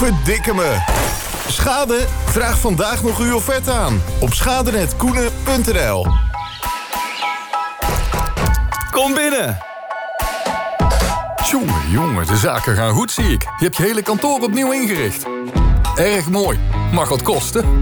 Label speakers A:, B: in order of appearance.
A: Verdikke me. Schade? Vraag vandaag nog uw offerte aan op schadenetkoenen.nl.
B: Kom binnen.
C: Jongen, de zaken gaan goed, zie ik. Je hebt je hele kantoor opnieuw ingericht. Erg mooi. Mag wat kosten.